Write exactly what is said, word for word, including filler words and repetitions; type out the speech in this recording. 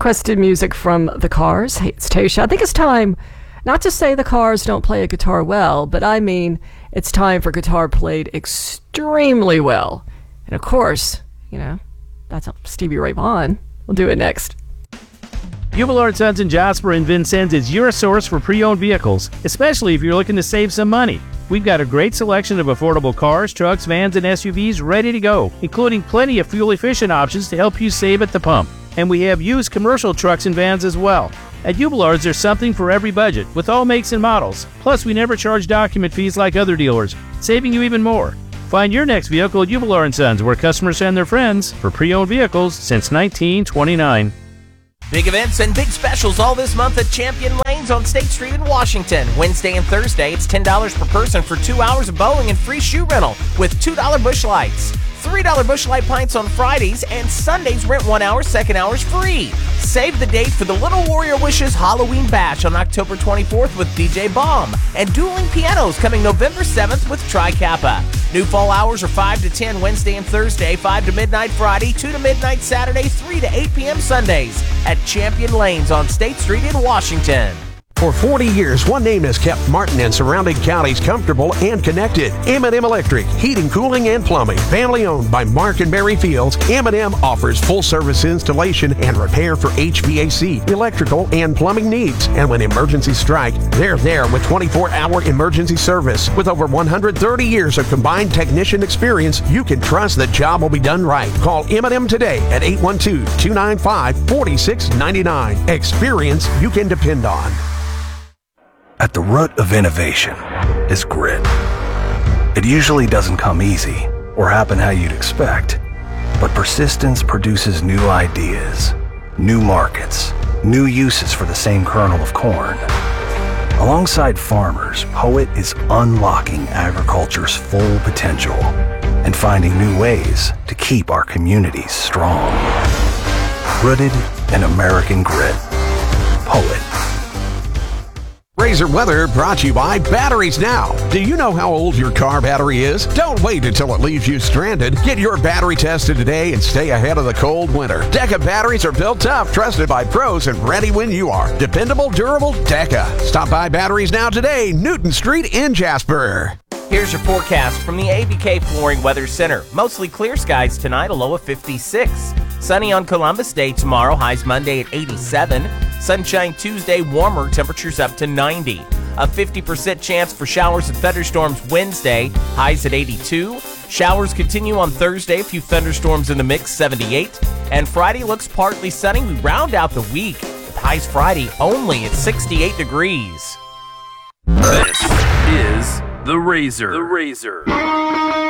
requested music from The Cars. Hey, it's Tasha. I think it's time, not to say the Cars don't play a guitar well, but I mean it's time for guitar played extremely well. And of course, you know, that's Stevie Ray Vaughan. We'll do it next. Hubler and Sons in Jasper and Vincennes is your source for pre-owned vehicles, especially if you're looking to save some money. We've got a great selection of affordable cars, trucks, vans, and S U Vs ready to go, including plenty of fuel-efficient options to help you save at the pump. And we have used commercial trucks and vans as well. At Hubler's, there's something for every budget, with all makes and models. Plus, we never charge document fees like other dealers, saving you even more. Find your next vehicle at Hubler and Sons, where customers send their friends for pre-owned vehicles since nineteen twenty-nine. Big events and big specials all this month at Champion Lanes on State Street in Washington. Wednesday and Thursday, it's ten dollars per person for two hours of bowling and free shoe rental with two dollar Busch Lights. three dollar Busch Light pints on Fridays, and Sundays rent one hour, second hour's free. Save the date for the Little Warrior Wishes Halloween Bash on October twenty-fourth with D J Bomb, and Dueling Pianos coming November seventh with Tri Kappa. New fall hours are five to ten Wednesday and Thursday, five to midnight Friday, two to midnight Saturday, three to eight p.m. Sundays at Champion Lanes on State Street in Washington. For forty years, one name has kept Martin and surrounding counties comfortable and connected. M and M Electric, heating, cooling, and plumbing. Family owned by Mark and Mary Fields, M and M offers full-service installation and repair for H V A C, electrical, and plumbing needs. And when emergencies strike, they're there with twenty-four hour emergency service. With over one hundred thirty years of combined technician experience, you can trust the job will be done right. Call M and M today at eight one two, two nine five, four six nine nine. Experience you can depend on. At the root of innovation is grit. It usually doesn't come easy or happen how you'd expect, but persistence produces new ideas, new markets, new uses for the same kernel of corn. Alongside farmers, Poet is unlocking agriculture's full potential and finding new ways to keep our communities strong. Rooted in American grit. Poet. Razor Weather brought to you by Batteries Now. Do you know how old your car battery is? Don't wait until it leaves you stranded. Get your battery tested today and stay ahead of the cold winter. Deca batteries are built tough, trusted by pros, and ready when you are. Dependable, durable, Deca. Stop by Batteries Now today, Newton Street in Jasper. Here's your forecast from the A B K Flooring Weather Center. Mostly clear skies tonight, a low of fifty-six. Sunny on Columbus Day tomorrow, highs Monday at eighty-seven. Sunshine Tuesday, warmer, temperatures up to ninety. A fifty percent chance for showers and thunderstorms Wednesday, highs at eighty-two. Showers continue on Thursday, a few thunderstorms in the mix, seventy-eight. And Friday looks partly sunny. We round out the week with highs Friday only at sixty-eight degrees. This is The Razor. The Razor.